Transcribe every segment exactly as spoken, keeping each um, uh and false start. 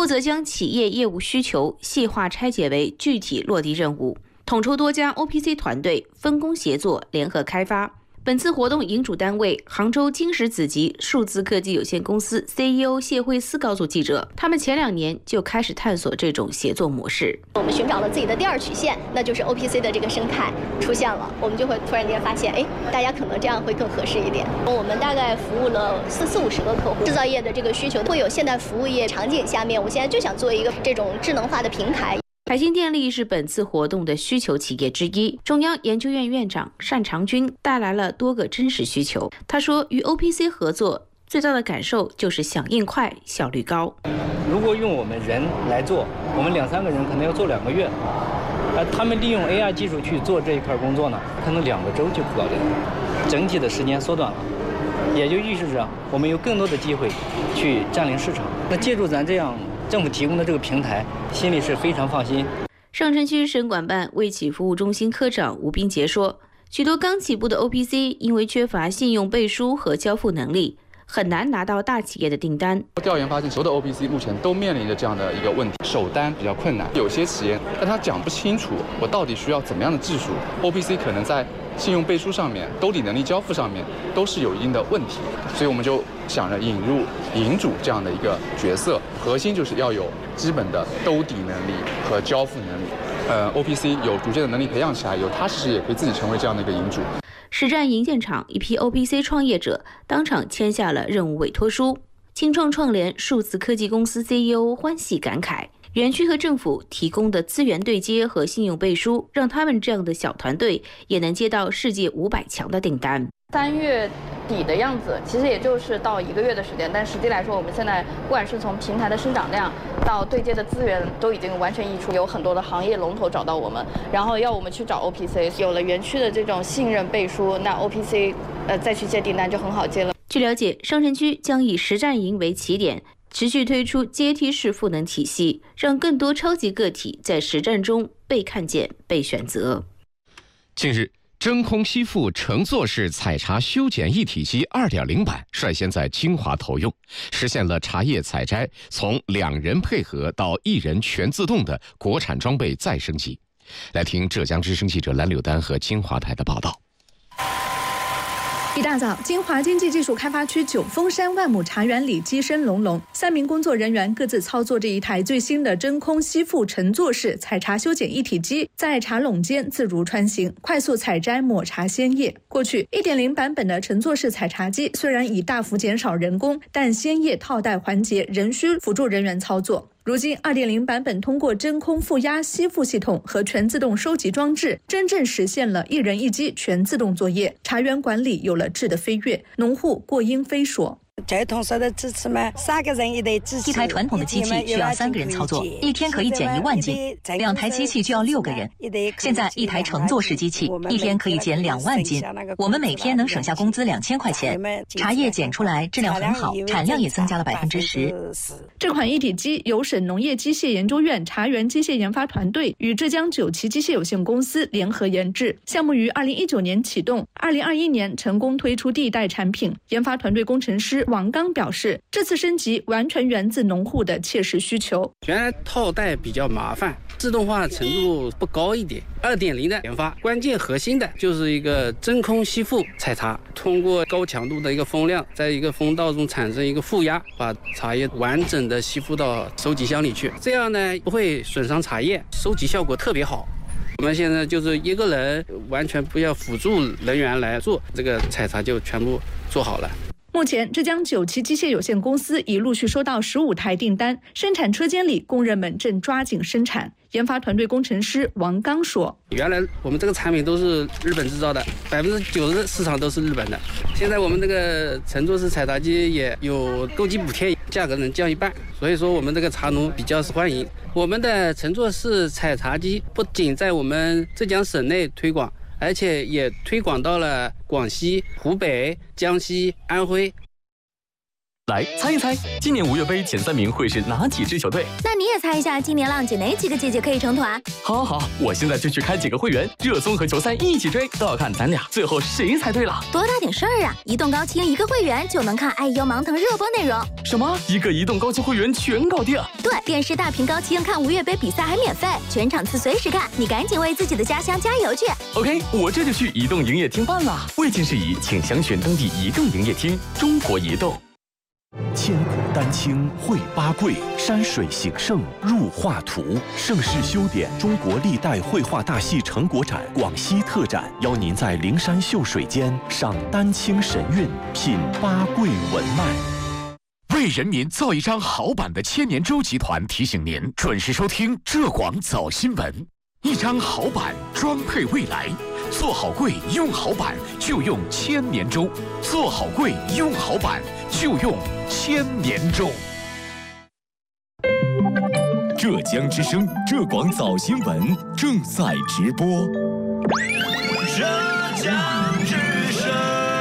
负责将企业业务需求细化拆解为具体落地任务，统筹多家 O P C 团队分工协作，联合开发。本次活动营主单位杭州金石子集数字科技有限公司 C E O 谢慧思告诉记者，他们前两年就开始探索这种协作模式。 我们寻找了自己的第二曲线，那就是 O P C 的这个生态出现了，我们就会突然间发现，哎，大家可能这样会更合适一点。我们大概服务了四四五十个客户，制造业的这个需求会有现代服务业场景下面，我现在就想做一个这种智能化的平台。 海信电力是本次活动的需求企业之一，中央研究院院长单长军带来了多个真实需求。他说，与 O P C 合作最大的感受就是响应快、效率高。 如果用我们人来做，我们两三个人可能要做两个月，而他们利用 A I 技术去做这一块工作呢，可能两个周就搞定了，整体的时间缩短了，也就预示着我们有更多的机会去占领市场。那借助咱这样政府提供的这个平台，心里是非常放心。 上城区省管办卫企服务中心科长吴斌杰说，许多刚起步的 O P C 因为缺乏信用背书和交付能力，很难拿到大企业的订单。 调研发现，所有的 O P C 目前都面临着这样的一个问题，首单比较困难。有些企业，但他讲不清楚我到底需要怎么样的技术 ，O P C 可能在信用背书上面、兜底能力交付上面都是有一定的问题，所以我们就想着引入营主这样的一个角色，核心就是要有基本的兜底能力和交付能力。呃 ，O P C 有逐渐的能力培养起来，有踏实实也可以自己成为这样的一个营主。 实战营建场一批 O P C 创业者当场签下了任务委托书。青创创联数字科技公司 C E O 欢喜感慨，园区和政府提供的资源对接和信用背书，让他们这样的小团队也能接到世界五百强的订单。 三月底的样子，其实也就是到一个月的时间，但实际来说，我们现在不管是从平台的生长量到对接的资源，都已经完全溢出，有很多的行业龙头找到我们，然后要我们去找 O P C， 有了园区的这种信任背书，那 O P C 呃再去接订单就很好接了。 据了解，上城区将以实战营为起点，持续推出阶梯式赋能体系，让更多超级个体在实战中被看见、被选择。 近日，真空吸附乘坐式采茶修剪一体机 二点零 版率先在金华投用，实现了茶叶采摘从两人配合到一人全自动的国产装备再升级。来听浙江之声记者蓝柳丹和金华台的报道。 一大早，金华经济技术开发区九峰山万亩茶园里鸡声隆隆，三名工作人员各自操作着一台最新的真空吸附乘坐式采茶修剪一体机，在茶垄间自如穿行，快速采摘抹茶鲜叶。过去 一点零 版本的乘坐式采茶机虽然已大幅减少人工，但鲜叶套袋环节仍需辅助人员操作。如今 二点零 版本通过真空负压吸附系统和全自动收集装置，真正实现了一人一机全自动作业，茶园管理有了质的飞跃。农户郭英飞说， 交通受到支持吗？三个人也得支持。 一台传统的机器需要三个人操作，一天可以减一万斤，两台机器就要六个人。现在一台乘坐式机器一天可以减两万斤，我们每天能省下工资两千块钱。茶叶剪出来质量很好，产量也增加了百分之十。 这款一体机由省农业机械研究院茶园机械研发团队与浙江九旗机械有限公司联合研制，项目于二零一九年启动，二零二一年成功推出第一代产品。研发团队工程师王刚表示，这次升级完全源自农户的切实需求。 原来套袋比较麻烦，自动化程度不高一点。二点零 的研发，关键核心的就是一个真空吸附采茶，通过高强度的一个风量，在一个风道中产生一个负压，把茶叶完整的吸附到收集箱里去，这样呢不会损伤茶叶，收集效果特别好。我们现在就是一个人完全不要辅助人员来做，这个采茶就全部做好了。 目前，浙江九旗机械有限公司已陆续收到十五台订单，生产车间里工人们正抓紧生产。研发团队工程师王刚说， 原来我们这个产品都是日本制造的，百分之九十市场都是日本的。现在我们这个乘坐式采茶机也有购机补贴，价格能降一半，所以说我们这个茶农比较受欢迎。我们的乘坐式采茶机不仅在我们浙江省内推广，而且也推广到了广西、湖北、江西、安徽。 来猜一猜，今年五月杯前三名会是哪几支球队？ 那你也猜一下，今年浪姐哪几个姐姐可以成团？ 好好好，我现在就去开几个会员，热搜和球赛一起追，都要看咱俩最后谁猜对了。 多大点事儿啊！移动高清一个会员就能看爱优芒腾热播内容。 什么？一个移动高清会员全搞定？ 对，电视大屏高清看五月杯比赛还免费，全场次随时看，你赶紧为自己的家乡加油去。 OK， 我这就去移动营业厅办了。未经事宜，请详询当地移动营业厅。中国移动。 千古丹青绘八桂，山水形胜入画图。盛世修典中国历代绘画大戏成果展广西特展，邀您在灵山秀水间赏丹青神韵，品八桂文脉。 为人民造一张好版的千年舟集团提醒您准时收听浙广早新闻。一张好版装配未来，做好柜用好版就用千年舟，做好柜用好版就用千年舟。 浙江之声浙广早新闻正在直播。 浙江之声。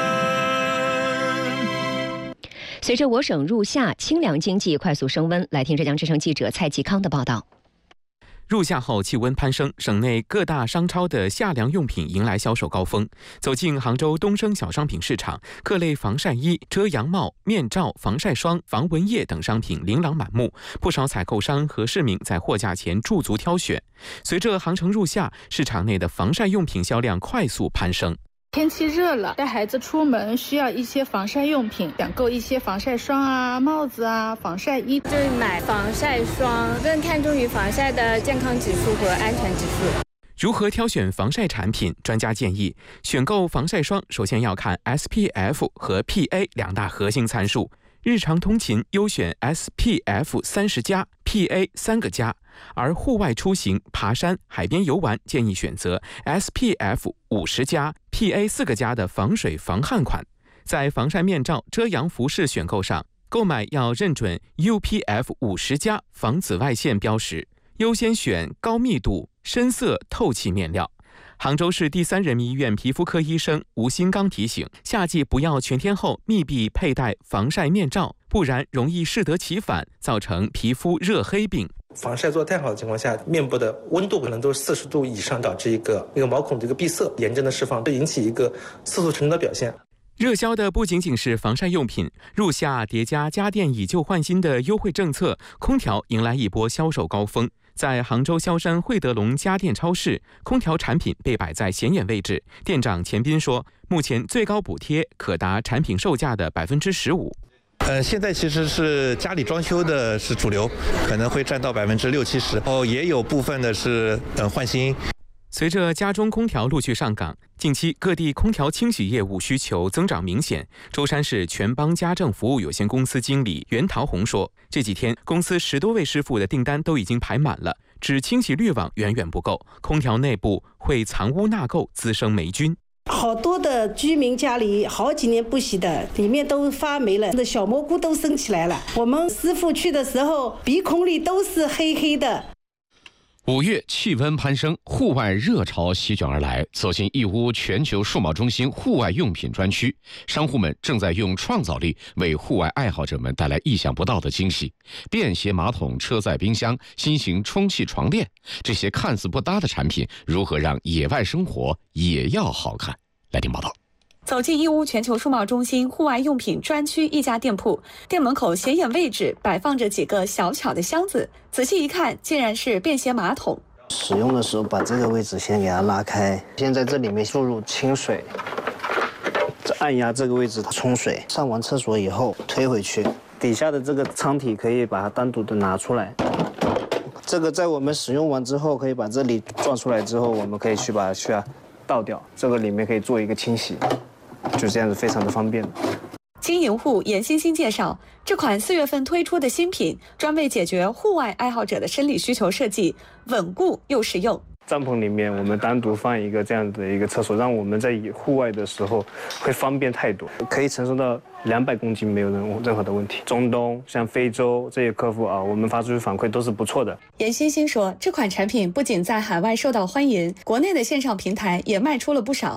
随着我省入夏，清凉经济快速升温，来听浙江之声记者蔡继康的报道。 入夏后气温攀升，省内各大商超的夏凉用品迎来销售高峰。走进杭州东升小商品市场，各类防晒衣、遮阳帽、面罩、防晒霜、防蚊液等商品琳琅满目，不少采购商和市民在货架前驻足挑选。随着航程入夏，市场内的防晒用品销量快速攀升。 天气热了，带孩子出门需要一些防晒用品，想购一些防晒霜啊、帽子啊、防晒衣， 就是买防晒霜，更看重于防晒的健康指数和安全指数。 如何挑选防晒产品？专家建议，选购防晒霜首先要看 S P F 和 P A 两大核心参数。日常通勤优选 S P F 三十加 ，P A 三个加，而户外出行、爬山、海边游玩建议选择 S P F 五十加、P A 四个加的防水防汗款。在防晒面罩、遮阳服饰选购上，购买要认准 U P F 五十加防紫外线标识，优先选高密度、深色、透气面料。杭州市第三人民医院皮肤科医生吴新刚提醒，夏季不要全天候密闭佩戴防晒面罩，不然容易适得其反，造成皮肤热黑病。 防晒做太好的情况下，面部的温度可能都是四十度以上，导致一个那个毛孔的一个闭塞，炎症的释放，会引起一个色素沉的表现。 热销的不仅仅是防晒用品，入夏叠加家电以旧换新的优惠政策，空调迎来一波销售高峰。在杭州萧山惠德龙家电超市，空调产品被摆在显眼位置。店长钱斌说，目前最高补贴可达产品售价的百分之十五。 呃，现在其实是家里装修的是主流，可能会占到百分之六七十，哦，也有部分的是呃换新。 随着家中空调陆续上岗，近期各地空调清洗业务需求增长明显。舟山市全邦家政服务有限公司经理袁桃红说，这几天公司十多位师傅的订单都已经排满了，只清洗滤网远远不够，空调内部会藏污纳垢，滋生霉菌。 好多的居民家里好几年不洗的，里面都发霉了，那小蘑菇都生起来了。我们师傅去的时候，鼻孔里都是黑黑的。 五月气温攀升，户外热潮席卷而来。走进义乌全球数贸中心户外用品专区，商户们正在用创造力为户外爱好者们带来意想不到的惊喜。便携马桶、车载冰箱、新型充气床垫，这些看似不搭的产品，如何让野外生活也要好看？来听报道。 走进义乌全球数贸中心户外用品专区一家店铺，店门口显眼位置摆放着几个小巧的箱子，仔细一看，竟然是便携马桶。 使用的时候把这个位置先给它拉开，先在这里面注入清水，再按压这个位置冲水。上完厕所以后推回去，底下的这个舱体可以把它单独的拿出来。这个在我们使用完之后，可以把这里撞出来之后，我们可以去把它去啊倒掉，这个里面可以做一个清洗。就这样子非常的方便。 经营户严欣欣介绍，这款四月份推出的新品，专为解决户外爱好者的生理需求设计，稳固又实用。 帐篷里面我们单独放一个这样的一个厕所，让我们在户外的时候会方便太多，可以承受到两百公斤没有任任何的问题。中东像非洲这些客户啊，我们发出去反馈都是不错的。 严欣欣说，这款产品不仅在海外受到欢迎，国内的线上平台也卖出了不少。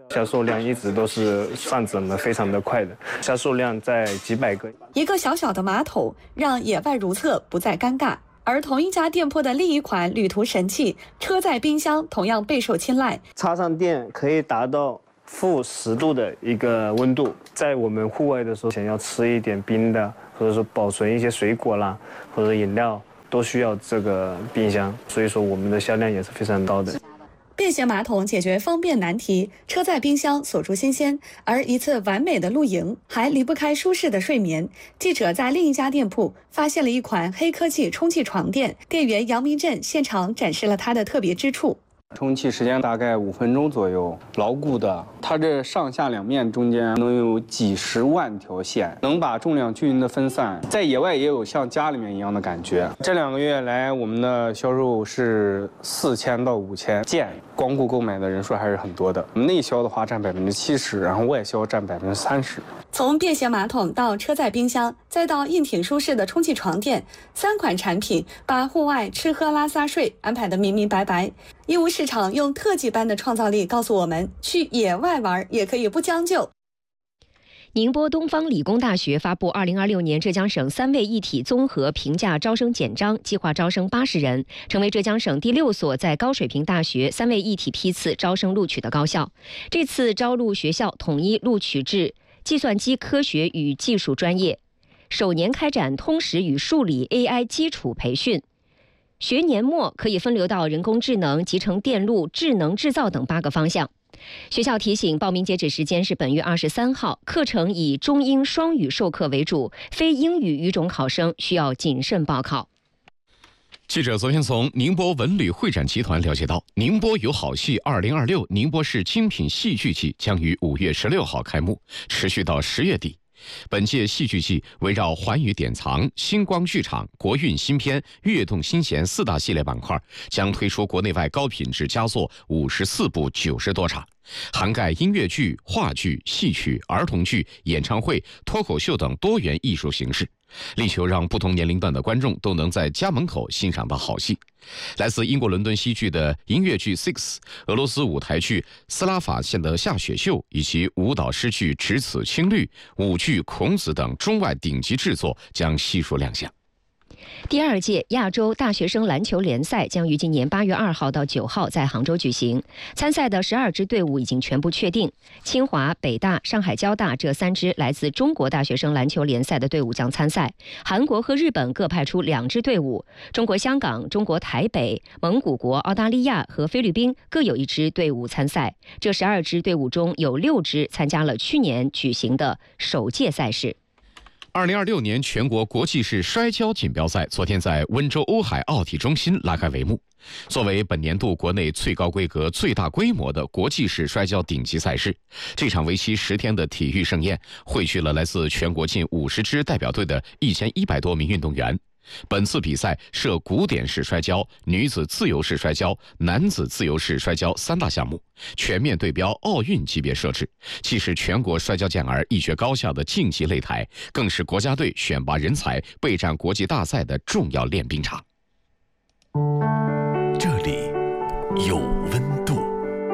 销售量一直都是上涨的非常的快的，销售量在几百个。 一个小小的马桶让野外如厕不再尴尬，而同一家店铺的另一款旅途神器车载冰箱同样备受青睐。 插上电可以达到负十度的一个温度，在我们户外的时候，想要吃一点冰的，或者说保存一些水果啦，或者饮料，都需要这个冰箱，所以说我们的销量也是非常高的。 便携马桶解决方便难题，车载冰箱锁住新鲜，而一次完美的露营还离不开舒适的睡眠。记者在另一家店铺发现了一款黑科技充气床垫，店员杨明正现场展示了它的特别之处。 充气时间大概五分钟左右，牢固的。它这上下两面中间能有几十万条线，能把重量均匀的分散，在野外也有像家里面一样的感觉。这两个月来，我们的销售是四千到五千件，光顾购买的人数还是很多的。内销的话占百分之七十，然后外销占百分之三十。 从便携马桶到车载冰箱，再到硬挺舒适的充气床垫，三款产品把户外吃喝拉撒睡安排得明明白白。义乌市场用特技般的创造力告诉我们，去野外玩也可以不将就。 宁波东方理工大学发布二零二六年浙江省三位一体综合评价招生简章，计划招生八十人，成为浙江省第六所在高水平大学三位一体批次招生录取的高校。这次招录学校统一录取至计算机科学与技术专业，首年开展通识与数理 A I 基础培训。学年末可以分流到人工智能、集成电路、智能制造等八个方向。学校提醒，报名截止时间是本月二十三号，课程以中英双语授课为主，非英语语种考生需要谨慎报考。 记者昨天从宁波文旅会展集团了解到，宁波有好戏二零二六宁波市精品戏剧季将于五月十六号开幕，持续到十月底。本届戏剧季围绕寰宇典藏、星光剧场、国韵新片、跃动新弦四大系列板块，将推出国内外高品质佳作五十四部九十多场，涵盖音乐剧、话剧、戏曲、儿童剧、演唱会、脱口秀等多元艺术形式，力求让不同年龄段的观众都能在家门口欣赏到好戏。来自英国伦敦戏剧的音乐剧 Six、 俄罗斯舞台剧斯拉法县的下雪秀，以及舞蹈诗剧只此青绿、舞剧孔子等中外顶级制作将悉数亮相。 第二届亚洲大学生篮球联赛将于今年八月二号到九号在杭州举行。参赛的十二支队伍已经全部确定，清华、北大、上海交大这三支来自中国大学生篮球联赛的队伍将参赛。韩国和日本各派出两支队伍，中国香港、中国台北、蒙古国、澳大利亚和菲律宾各有一支队伍参赛。这十二支队伍中有六支参加了去年举行的首届赛事。 二零二六年全国国际式摔跤锦标赛昨天在温州欧海奥体中心拉开帷幕。作为本年度国内最高规格、最大规模的国际式摔跤顶级赛事，这场为期十天的体育盛宴汇聚了来自全国近五十支代表队的一千一百多名运动员。本次比赛设古典式摔跤、女子自由式摔跤、男子自由式摔跤三大项目，全面对标奥运级别设置，既是全国摔跤健儿一决高下的竞技擂台，更是国家队选拔人才、备战国际大赛的重要练兵场。 这里有温度。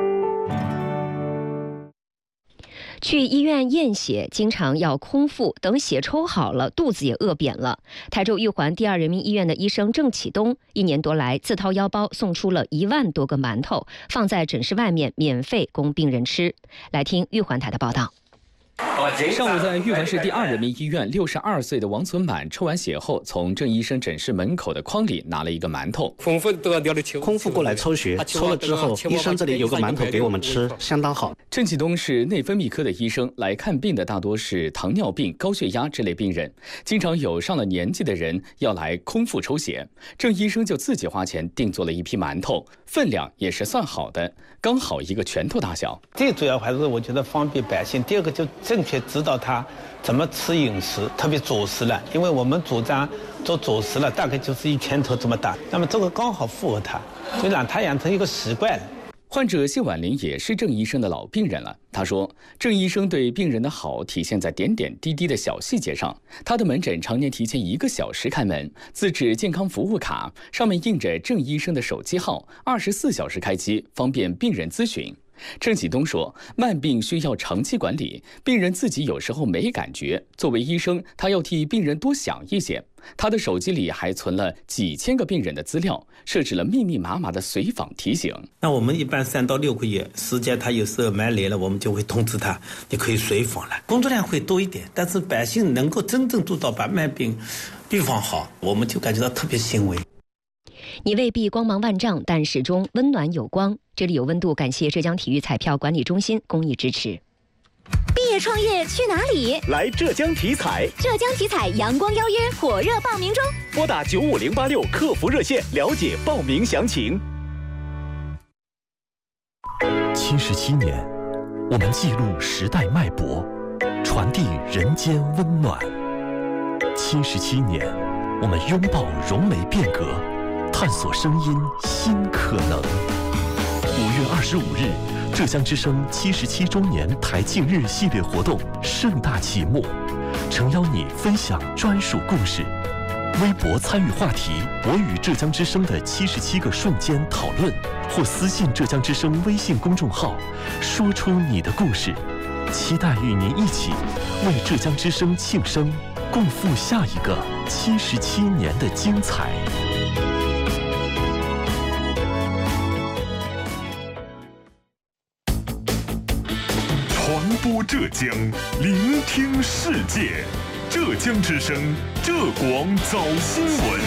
去医院验血经常要空腹，等血抽好了，肚子也饿扁了。台州玉环第二人民医院的医生郑启东一年多来自掏腰包送出了一万多个馒头，放在诊室外面免费供病人吃。来听玉环台的报道。 上午在玉环市第二人民医院，六十二岁的王存满抽完血后，从郑医生诊室门口的筐里拿了一个馒头。 空腹过来抽血，抽了之后，医生这里有个馒头给我们吃，相当好。 郑启东是内分泌科的医生，来看病的大多是糖尿病、高血压这类病人，经常有上了年纪的人要来空腹抽血。郑医生就自己花钱定做了一批馒头，分量也是算好的，刚好一个拳头大小。 最主要还是我觉得方便百姓，第二个就正确知道他怎么吃饮食，特别主食了，因为我们主张做主食了，大概就是一拳头这么大，那么这个刚好符合他，就让他养成一个习惯。 患者谢婉玲也是郑医生的老病人了。她说，郑医生对病人的好体现在点点滴滴的小细节上。他的门诊常年提前一个小时开门，自制健康服务卡上面印着郑医生的手机号，二十四小时开机，方便病人咨询。 郑启东说，慢病需要长期管理，病人自己有时候没感觉。作为医生，他要替病人多想一些。他的手机里还存了几千个病人的资料，设置了密密麻麻的随访提醒。 那我们一般三到六个月时间，他有时候蛮累了，我们就会通知他，你可以随访了。工作量会多一点，但是百姓能够真正做到把慢病预防好，我们就感觉到特别欣慰。 你未必光芒万丈，但始终温暖有光。这里有温度，感谢浙江体育彩票管理中心公益支持。 毕业创业去哪里？ 来浙江体彩。 浙江体彩阳光邀约火热报名中， 拨打九五零八六客服热线了解报名详情。七十七年，我们记录时代脉搏，传递人间温暖。七十七年，我们拥抱融媒变革，探索声音新可能。五月二十五日，浙江之声七十七周年台庆日系列活动盛大启幕，诚邀你分享专属故事。微博参与话题“我与浙江之声的七十七个瞬间”讨论，或私信浙江之声微信公众号，说出你的故事。期待与您一起为浙江之声庆生，共赴下一个七十七年的精彩。 传播浙江，聆听世界。浙江之声，浙广早新闻。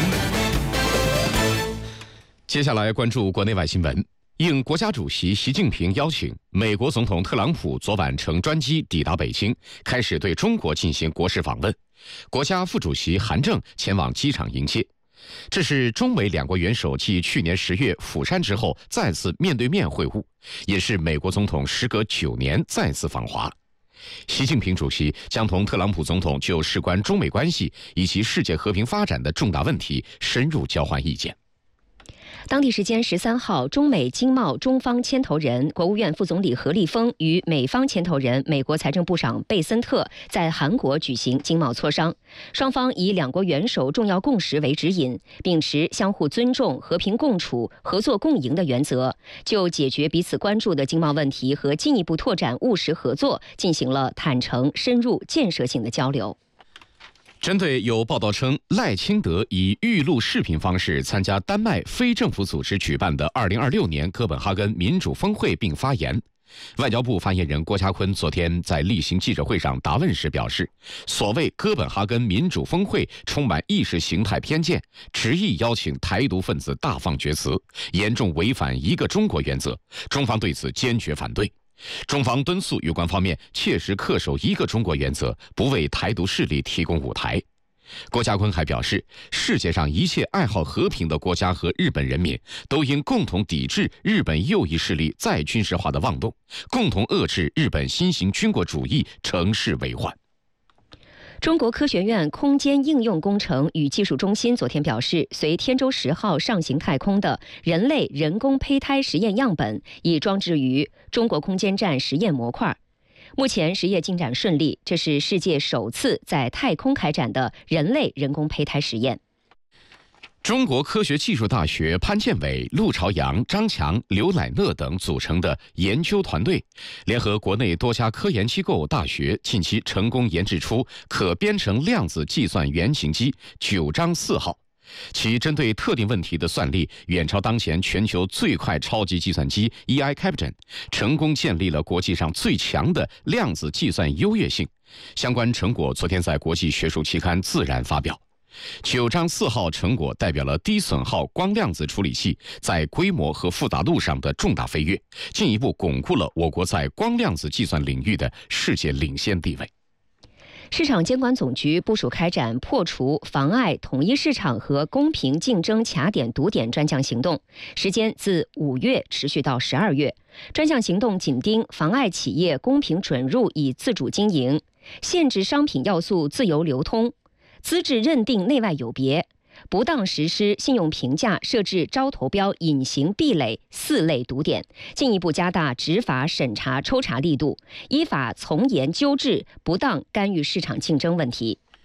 接下来关注国内外新闻。应国家主席习近平邀请，美国总统特朗普昨晚乘专机抵达北京，开始对中国进行国事访问。国家副主席韩正前往机场迎接。这是中美两国元首继去年十月釜山之后再次面对面会晤，也是美国总统时隔九年再次访华。习近平主席将同特朗普总统就事关中美关系以及世界和平发展的重大问题深入交换意见。 当地时间十三号，中美经贸中方牵头人、国务院副总理何立峰与美方牵头人、美国财政部长贝森特在韩国举行经贸磋商。双方以两国元首重要共识为指引，秉持相互尊重、和平共处、合作共赢的原则，就解决彼此关注的经贸问题和进一步拓展务实合作进行了坦诚、深入、建设性的交流。 针对有报道称赖清德以预录视频方式参加丹麦非政府组织举办的二零二六年哥本哈根民主峰会并发言，外交部发言人郭家坤昨天在例行记者会上答问时表示，所谓哥本哈根民主峰会充满意识形态偏见，执意邀请台独分子大放厥词，严重违反一个中国原则，中方对此坚决反对。中方敦促有关方面切实恪守一个中国原则，不为台独势力提供舞台。郭家坤还表示，世界上一切爱好和平的国家和日本人民都应共同抵制日本右翼势力再军事化的妄动，共同遏制日本新型军国主义乘势为患。 中国科学院空间应用工程与技术中心昨天表示，随天舟十号上行太空的人类人工胚胎实验样本已装置于中国空间站实验模块。目前实验进展顺利，这是世界首次在太空开展的人类人工胚胎实验。 中国科学技术大学潘建伟、陆朝阳、张强、刘乃讷等组成的研究团队，联合国内多家科研机构、大学，近期成功研制出可编程量子计算原型机九章四号。其针对特定问题的算力远超当前全球最快超级计算机 E I Captain， 成功建立了国际上最强的量子计算优越性。相关成果昨天在国际学术期刊《自然》发表。九章四号成果代表了低损耗光量子处理器在规模和复杂度上的重大飞跃，进一步巩固了我国在光量子计算领域的世界领先地位。 市场监管总局部署开展破除妨碍统一市场和公平竞争卡点堵点专项行动，时间自五月持续到十二月。专项行动紧盯妨碍企业公平准入以自主经营，限制商品要素自由流通，资质认定内外有别，不当实施信用评价设置招投标隐形壁垒四类堵点，进一步加大执法审查抽查力度，依法从严纠治不当干预市场竞争问题。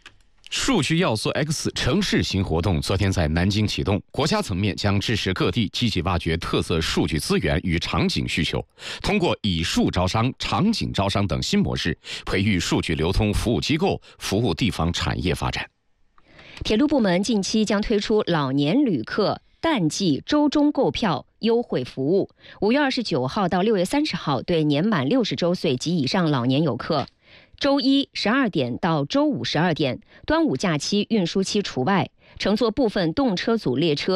数据要素 X 城市型活动昨天在南京启动，国家层面将支持各地积极挖掘特色数据资源与场景需求，通过以数招商、场景招商等新模式，培育数据流通服务机构，服务地方产业发展。 铁路部门近期将推出老年旅客淡季周中购票优惠服务，五月二十九号到六月三十号，对年满六十周岁及以上老年游客。周一十二点到周五十二点，端午假期运输期除外，乘坐部分动车组列车